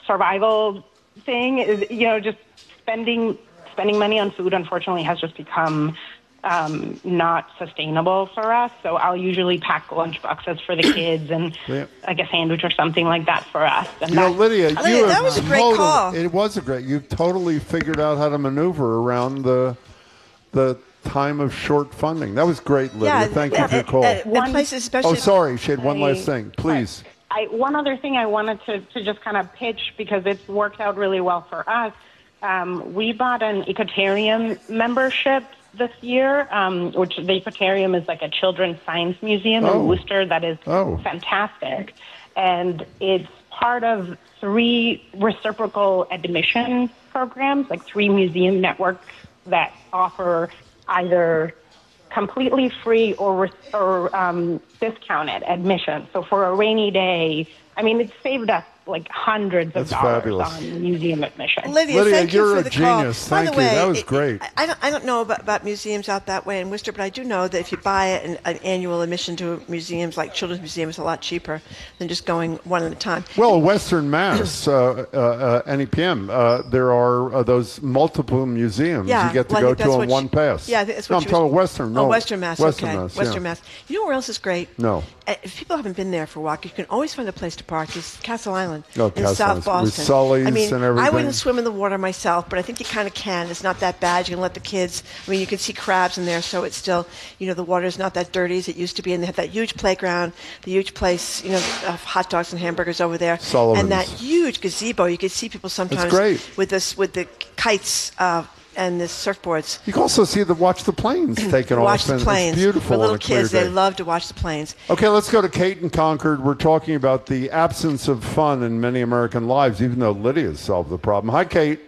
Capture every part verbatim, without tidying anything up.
survival thing is, you know, just spending spending money on food, unfortunately, has just become um, not sustainable for us. So I'll usually pack lunch boxes for the kids and Yeah. like a sandwich or something like that for us. And You know, that's- Lydia, Lydia, you that have was a great totally- call. It was a great. You've totally figured out how to maneuver around the the time of short funding. That was great, Lydia. Yeah, Thank you and- for your and- call. and- and places especially. Oh, sorry, she had one I- last thing. Please. I, one other thing I wanted to, to just kind of pitch, because it's worked out really well for us. Um, we bought an Ecotarium membership this year, um, which the Ecotarium is like a children's science museum Oh. in Worcester that is Oh. fantastic. And it's part of three reciprocal admission programs, like three museum networks that offer either completely free or or um, discounted admission. So for a rainy day, I mean, it's saved us like hundreds That's of dollars fabulous. on museum admission. Lydia, Lydia, thank you you're for a the call. genius. By Thank the you. way, That was it- great. I don't, I don't know about, about museums out that way in Worcester, but I do know that if you buy an, an annual admission to museums like Children's Museum, it's a lot cheaper than just going one at a time. Well, in Western Mass, uh, uh, uh, N E P M, uh, there are uh, those multiple museums Yeah, you get to well, I go think to that's on what one she- pass. Yeah, I think that's no, what I'm she was- talking Western. No, Oh, Western Mass. Western okay, Mass. Western yeah. Mass. You know where else is great? No. Uh, If people haven't been there for a while, you can always find a place to park. It's Castle Island Oh, in Castle South Island, with Boston. Sully's I mean, and everything. I wouldn't swim in the water myself, but I think you kind of can. It's not that bad. You can let the kids. I mean, you can see crabs in there, so it's still, you know, the water's not that dirty as it used to be. And they have that huge playground, the huge place, you know, of hot dogs and hamburgers over there, Sullivan's. and that huge gazebo. You could see people sometimes great. with this with the kites uh, and the surfboards. You can also see the watch the planes taking off. Watch the and planes. It's beautiful For little on a clear kids, day. they love to watch the planes. Okay, let's go to Kate in Concord. We're talking about the absence of fun in many American lives, even though Lydia's solved the problem. Hi, Kate.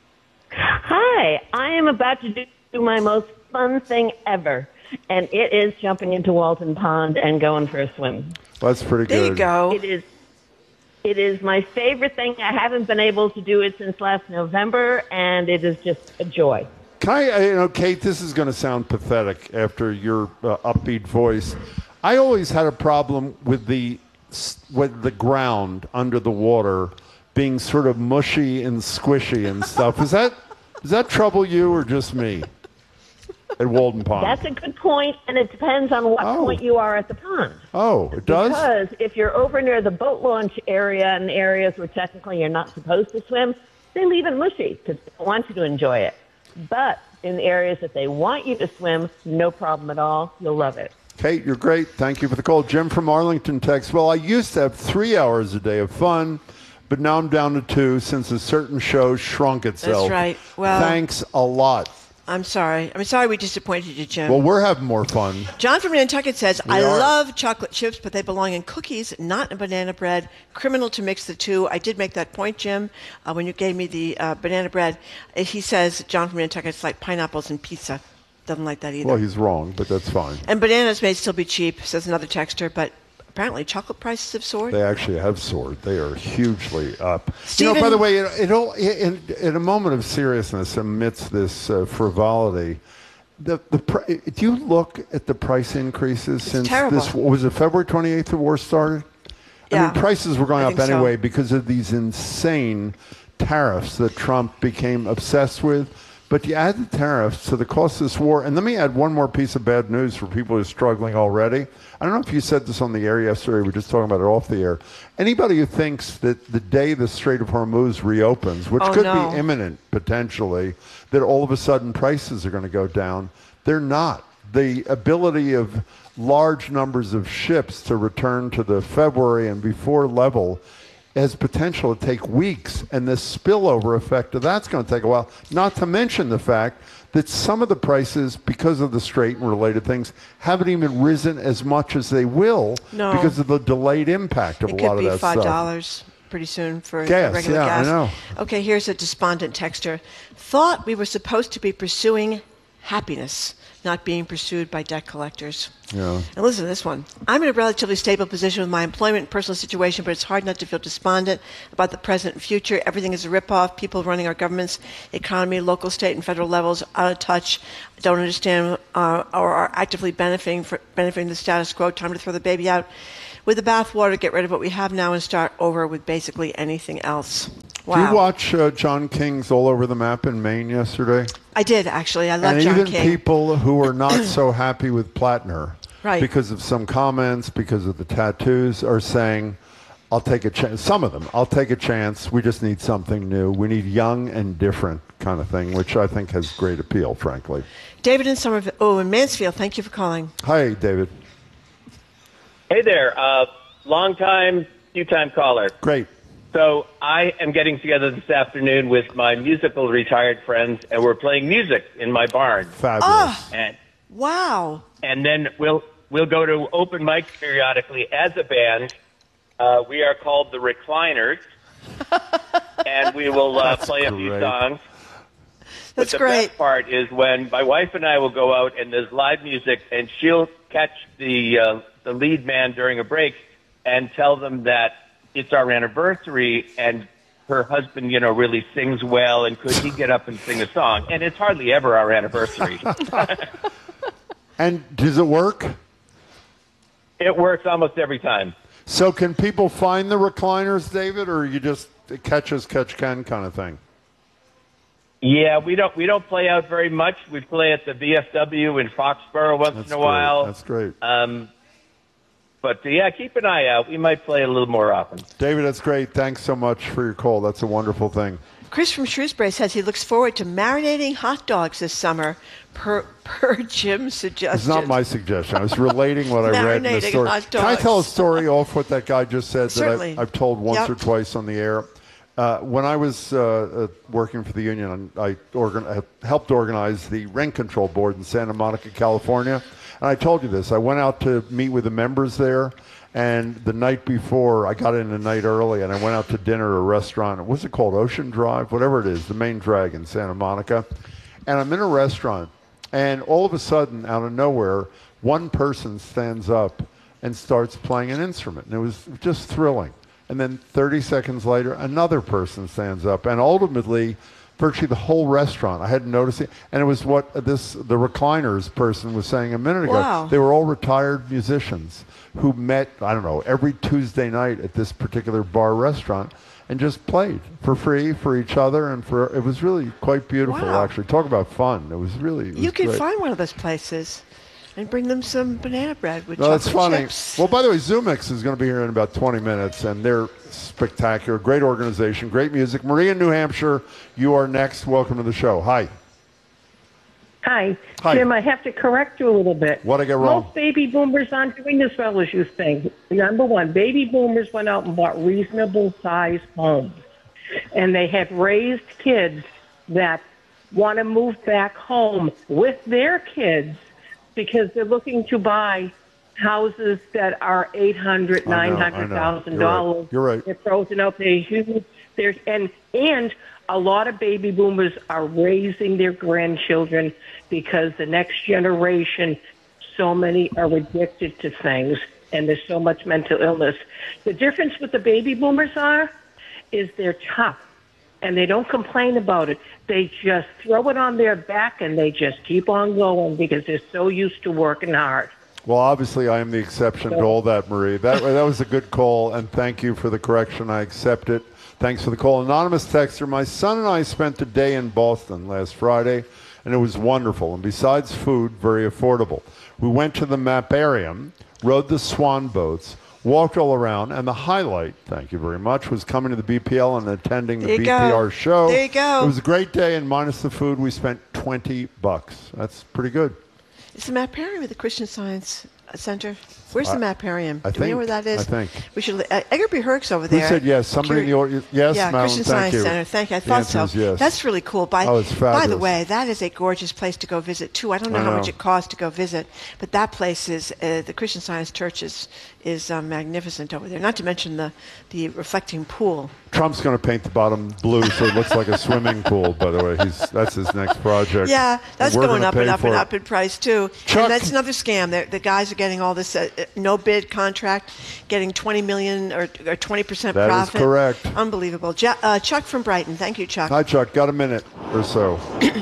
Hi, I am about to do my most fun thing ever, and it is jumping into Walton Pond and going for a swim. That's pretty There good. you go. It is it is my favorite thing. I haven't been able to do it since last November, and it is just a joy. Can I, uh, you know, Kate, this is going to sound pathetic after your uh, upbeat voice. I always had a problem with the with the ground under the water being sort of mushy and squishy and stuff. Is that does that trouble you or just me at Walden Pond? That's a good point, and it depends on what Oh. point you are at the pond. oh, it does? Because if you're over near the boat launch area and areas where technically you're not supposed to swim, they leave it mushy because they don't want you to enjoy it. But in the areas that they want you to swim, no problem at all. You'll love it. Kate, you're great. Thank you for the call. Jim from Arlington texts, well, I used to have three hours a day of fun, but now I'm down to two since a certain show shrunk itself. That's right. Well- Thanks a lot. I'm sorry. I'm sorry we disappointed you, Jim. Well, we're having more fun. John from Nantucket says, We I are. love chocolate chips, but they belong in cookies, not in banana bread. Criminal to mix the two. I did make that point, Jim, uh, when you gave me the uh, banana bread. Uh, He says, John from Nantucket, it's like pineapples and pizza. Doesn't like that either. Well, he's wrong, but that's fine. And bananas may still be cheap, says another texter, but apparently chocolate prices have soared. They actually have soared. They are hugely up. you Stephen- know, by the way, it, it all, in, in a moment of seriousness amidst this uh, frivolity, the, the pr- do you look at the price increases since terrible. this, what was it, February twenty-eighth the war started? I Yeah, mean, prices were going I up think so. anyway because of these insane tariffs that Trump became obsessed with. But you add the tariffs to the cost of this war. And let me add one more piece of bad news for people who are struggling already. I don't know if you said this on the air yesterday. We were just talking about it off the air. Anybody who thinks that the day the Strait of Hormuz reopens, which Oh, could no. be imminent potentially, that all of a sudden prices are going to go down, they're not. The ability of large numbers of ships to return to the February and before level has potential to take weeks, and the spillover effect of that's going to take a while. Not to mention the fact that some of the prices, because of the Strait and related things, haven't even risen as much as they will No. because of the delayed impact of It a lot could of be that five stuff. dollars pretty soon for Gas, regular yeah, I gas. know. Okay, here's a despondent texter. Thought we were supposed to be pursuing happiness, not being pursued by debt collectors. Yeah. And listen to this one. I'm in a relatively stable position with my employment and personal situation, but it's hard not to feel despondent about the present and future. Everything is a ripoff. People running our government's economy, local, state, and federal levels, out of touch, don't understand uh, or are actively benefiting, for, benefiting the status quo. Time to throw the baby out with the bathwater, get rid of what we have now, and start over with basically anything else. Wow. Did you watch uh, John King's All Over the Map in Maine yesterday? I did, actually. I love and John even King. people who are not so happy with Plattner Right. because of some comments, because of the tattoos, are saying, I'll take a chance. Some of them, I'll take a chance. We just need something new. We need young and different kind of thing, which I think has great appeal, frankly. David in Somerville, oh, in Mansfield, thank you for calling. Hi, David. Hey there. Uh, long time, few time caller. Great. So I am getting together this afternoon with my musical retired friends, and we're playing music in my barn. Fabulous. Oh, And wow. and then we'll we'll go to open mics periodically as a band. Uh, we are called the Recliners, and we will uh, play a few great. songs. That's but the great. best part is when my wife and I will go out and there's live music, and she'll catch the uh, the lead man during a break and tell them that it's our anniversary, and her husband, you know, really sings well, and could he get up and sing a song? And it's hardly ever our anniversary. And does it work? It works almost every time. So can people find the Recliners, David, or you just catch as catch can kind of thing? Yeah, we don't we don't play out very much. We play at the V F W in Foxborough once That's in a great. while. That's great. Um, but uh, yeah, keep an eye out. We might play a little more often. David, that's great. Thanks so much for your call. That's a wonderful thing. Chris from Shrewsbury says he looks forward to marinating hot dogs this summer, per per Jim's suggestion. It's not my suggestion. I was relating what I read in the Marinating story. hot Can I tell a dogs. story off what that guy just said Certainly. that I, I've told once Yep. or twice on the air? Uh, when I was uh, uh, working for the union, I organ- I helped organize the rent control board in Santa Monica, California. And I told you this. I went out to meet with the members there. And the night before, I got in the night early, and I went out to dinner at a restaurant. What's it called? Ocean Drive? Whatever it is, the main drag in Santa Monica. And I'm in a restaurant, and all of a sudden, out of nowhere, one person stands up and starts playing an instrument. And it was just thrilling. And then thirty seconds later, another person stands up. And ultimately, virtually the whole restaurant, I hadn't noticed it. And it was what this the Recliners person was saying a minute ago. Wow. They were all retired musicians who met, I don't know, every Tuesday night at this particular bar restaurant and just played for free for each other. And for it was really quite beautiful, Wow. actually. Talk about fun. It was really it was You could great. find one of those places and bring them some banana bread with No, that's chocolate funny. chips. Well, by the way, Zoomix is going to be here in about twenty minutes, and they're spectacular. Great organization, great music. Maria, New Hampshire, you are next. Welcome to the show. Hi. Hi. Hi. Jim, I have to correct you a little bit. What'd I get wrong? Most baby boomers aren't doing this fellow's youth thing. Number one, baby boomers went out and bought reasonable-sized homes. And they have raised kids that want to move back home with their kids because they're looking to buy houses that are eight hundred thousand I know, dollars, nine hundred thousand dollars. You're right. You're right. They're frozen up. They're huge. They're, and, and a lot of baby boomers are raising their grandchildren because the next generation, so many are addicted to things, and there's so much mental illness. The difference with the baby boomers are is they're tough, and they don't complain about it. They just throw it on their back, and they just keep on going because they're so used to working hard. Well, obviously, I am the exception to all that, Marie. That, that was a good call, and thank you for the correction. I accept it. Thanks for the call. Anonymous texter, my son and I spent a day in Boston last Friday, and it was wonderful. And besides food, very affordable. We went to the Maparium, rode the swan boats, walked all around, and the highlight, thank you very much, was coming to the B P L and attending the There you B P R go. show. There you go. It was a great day, and minus the food, we spent twenty bucks. That's pretty good. Is the Maparium at the Christian Science Center? Where's the I- Maparium? I Do we know think- where that is? I think. We should. Uh, Edgar B. Herc's over Who there. said yes? Somebody in the audience. Yes, Yeah, Madeline, Christian thank Science you. Center. Thank you. I The thought answer so. is yes. That's really cool. By, Oh, it's by the fabulous. way, that is a gorgeous place to go visit too. I don't know I how know. much it costs to go visit, but that place is uh, the Christian Science Church is is um, magnificent over there. Not to mention the the reflecting pool. Trump's going to paint the bottom blue so it looks like a swimming pool, by the way. He's That's his next project. Yeah, that's And we're going gonna up and pay up for and it. up in price too. Chuck- And that's another scam. They're, the guys are getting all this uh, uh, no bid contract, getting twenty million or or twenty percent That is profit. correct. Unbelievable. Ja- uh, Chuck from Brighton. Thank you, Chuck. Hi, Chuck. Got a minute or so.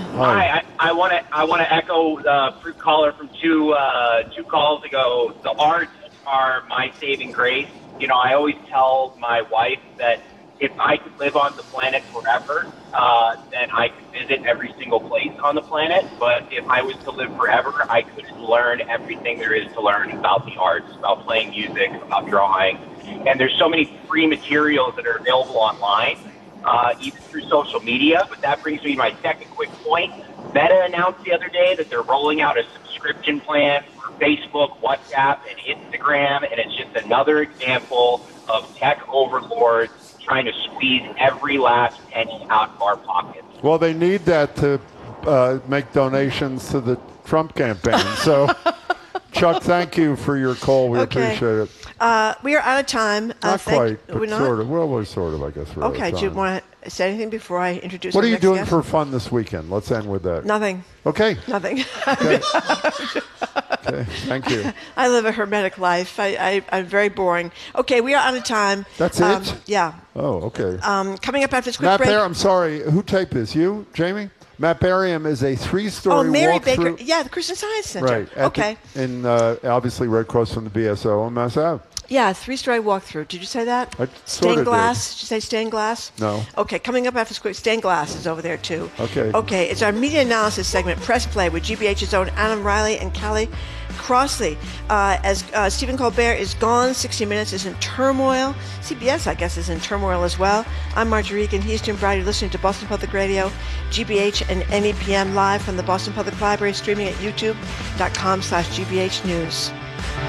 Hi, I want to I want to echo the fruit caller from two uh, two calls ago. The arts are my saving grace. You know, I always tell my wife that if I could live on the planet forever, uh, then I could visit every single place on the planet. But if I was to live forever, I could learn everything there is to learn about the arts, about playing music, about drawing. And there's so many free materials that are available online, uh, even through social media. But that brings me to my second quick point. Meta announced the other day that they're rolling out a subscription plan for Facebook, WhatsApp, and Instagram, and it's just another example of tech overlords trying to squeeze every last penny out of our pockets. Well, they need that to uh, make donations to the Trump campaign. So, Chuck, thank you for your call. We Okay. appreciate it. Uh, we are out of time. Not uh, thank- quite, but we're not? sort of. Well, we're sort of, I guess. We're out of Okay, do you time. want to say anything before I introduce What our are you next doing guest? for fun this weekend? Let's end with that. Nothing. Okay. Nothing. Okay. Okay. Thank you. I live a hermetic life. I, I, I'm very boring. Okay, we are out of time. That's Um, it? Yeah. Oh, okay. Um, coming up after this quick Matt break. Barry, I'm sorry. Who taped this? You, Jamie? Matt Barrium is a three-story Oh, Mary walkthrough. Baker. Yeah, the Christian Science Center. Right. at Okay. the- in uh, obviously right across from the B S O on Mass Ave. Yeah, three-story walkthrough. Did you say that? I sorta Stained did. glass. Did you say stained glass? No. Okay, coming up after this quick, stained glass is over there too. Okay. Okay, it's our media analysis segment, Press Play, with G B H's own Adam Riley and Callie Crossley. Uh, as uh, Stephen Colbert is gone, sixty minutes is in turmoil. C B S, I guess, is in turmoil as well. I'm Marjorie Egan. He's Jim Brady, listening to Boston Public Radio, G B H and N E P M live from the Boston Public Library, streaming at youtube.com slash GBH News.